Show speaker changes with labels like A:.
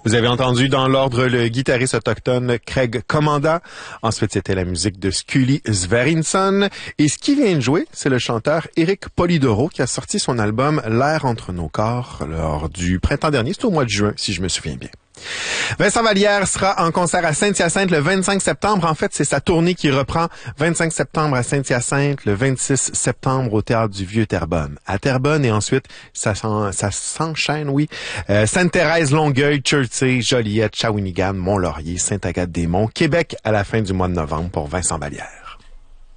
A: Vous avez entendu dans l'ordre le guitariste autochtone Craig Commanda. Ensuite, c'était la musique de Scully Sverrisson. Et ce qui vient de jouer, c'est le chanteur Eric Polidoro qui a sorti son album L'air entre nos corps lors du printemps dernier. C'était au mois de juin, si je me souviens bien. Vincent Vallière sera en concert à Saint-Hyacinthe le 25 septembre. En fait, c'est sa tournée qui reprend 25 septembre à Saint-Hyacinthe, le 26 septembre au Théâtre du Vieux-Terrebonne. À Terrebonne et ensuite, ça s'enchaîne, oui. Sainte-Thérèse, Longueuil, Chertsey, Joliette, Shawinigan, Mont-Laurier, Sainte-Agathe-des-Monts, Québec à la fin du mois de novembre pour Vincent Vallière.